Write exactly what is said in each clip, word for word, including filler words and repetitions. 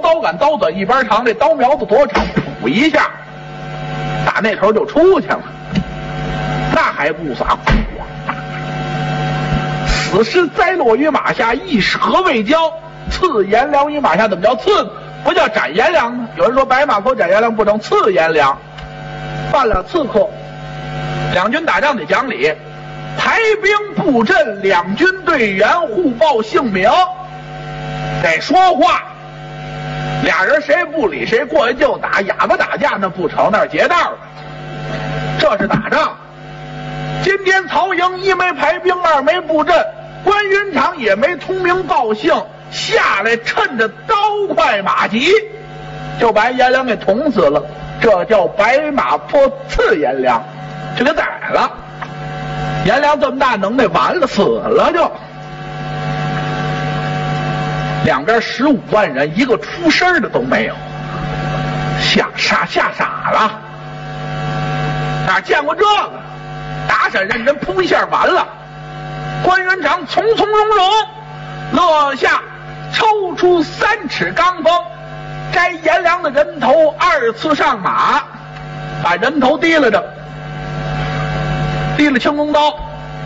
刀杆刀短一边长，这刀苗子多长，补一下，打那头就出去了，那还不撒。死尸栽落于马下，一蛇未交，刺颜良于马下。怎么叫刺？不叫斩颜良呢？有人说白马口斩颜良不成，刺颜良，犯了刺客。两军打仗得讲理，排兵布阵，两军队员互报姓名，得说话。俩人谁不理谁，过去就打，哑巴打架那不成，那是劫道的。这是打仗。今天曹营一没排兵，二没布阵，关云长也没通名报姓，下来趁着刀快马急，就把颜良给捅死了。这叫白马坡刺颜良，就给宰了。颜良这么大能耐，完了死了就。两边十五万人，一个出声的都没有，吓傻吓傻了。哪见过这个？打闪认真，扑一下完了。关云长从从容容落下，抽出三尺钢锋，摘颜良的人头，二次上马，把人头提了着，提了青龙刀。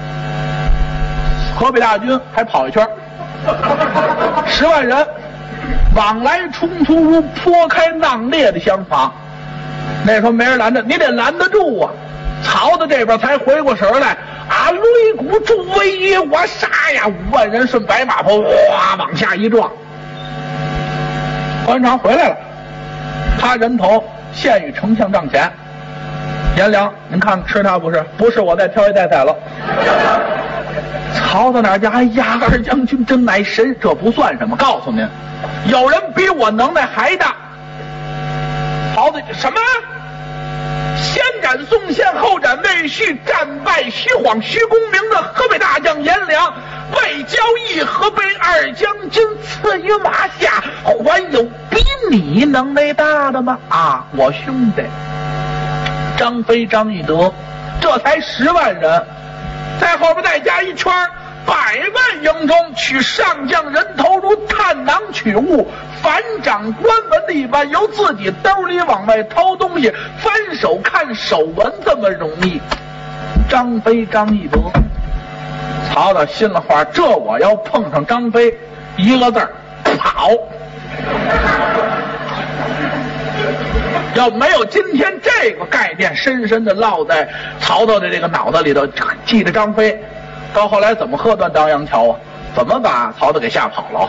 河北大军还跑一圈，十万人往来冲突如破开浪裂的相仿。那时候没人拦着，你得拦得住啊！曹操这边才回过神来啊，擂鼓助威耶，我杀呀！五万人顺白马坡哇往下一撞。关云长回来了，他人头献于丞相帐前。颜良，您看吃他不是？不是，我再挑一带彩了。曹操哪家？哎呀，二将军真乃神！这不算什么，告诉您，有人比我能耐还大。曹操什么？先斩宋宪，后斩魏续，战败虚晃虚功名的河北大将颜良，为交易河北二将军赐于马下，还有比你能耐大的吗？啊，我兄弟张飞、张翼德，这才十万人，在后边再加一圈，百万营中取上将人头如探囊取物，反掌官文的一般，由自己兜里往外掏东西，翻手看手纹这么容易。张飞、张翼德，曹操心里话，这我要碰上张飞，一个字儿跑。要没有今天这个概念深深的烙在曹操的这个脑子里头，记着张飞，到后来怎么喝断当阳桥啊？怎么把曹操给吓跑了？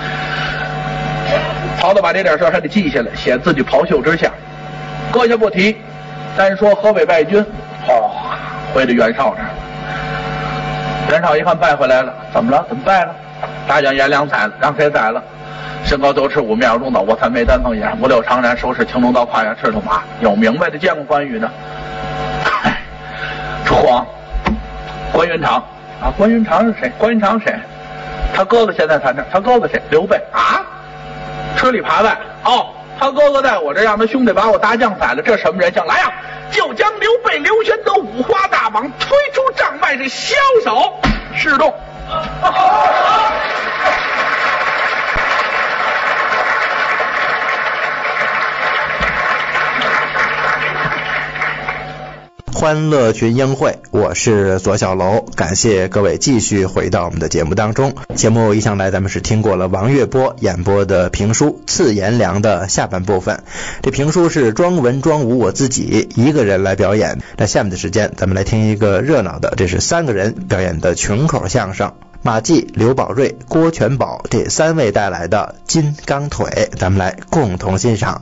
曹操把这点事还得记下来，写自己袍袖之下，搁下不提。单说河北败军，哦，回到袁绍这儿。袁绍一看败回来了，怎么了？怎么败了？大将颜良宰了，让谁宰了？身高九尺五，面如中岛，卧蚕眉，丹凤眼，五柳长髯，手使青龙刀，胯下赤兔马。有明白的见过关羽的？哎，慌！关云长啊，关云长是谁？关云长谁？他哥哥现在在这，他哥哥谁？刘备啊！吃里扒外哦，他哥哥在我这，让他兄弟把我大将宰了，这什么人想来呀？就将刘备、刘玄德五花大绑推出帐外，是枭首示众。 欢乐群英会，我是左小楼，感谢各位继续回到我们的节目当中。节目一上来咱们是听过了王月波演播的评书《刺颜良》的下半部分，这评书是庄文庄武我自己一个人来表演。那下面的时间咱们来听一个热闹的，这是三个人表演的群口相声，马季、刘宝瑞、郭全宝这三位带来的金刚腿，咱们来共同欣赏。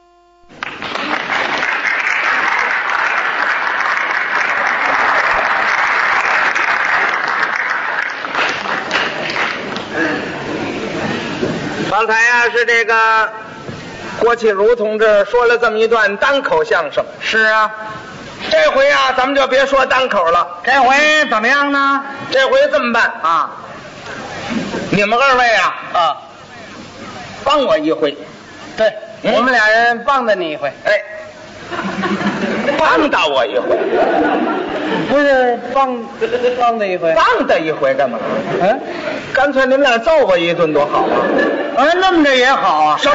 刚才呀、啊、是这个郭启儒同志说了这么一段单口相声。是啊，这回啊咱们就别说单口了。这回怎么样呢？这回这么办啊，你们二位啊啊帮我一回。对、嗯、我们俩人帮着你一回。哎，帮到我一回，不是帮帮的一回，帮的一回干嘛？嗯，干脆你们俩揍我一顿多好啊！哎，那么着也好啊。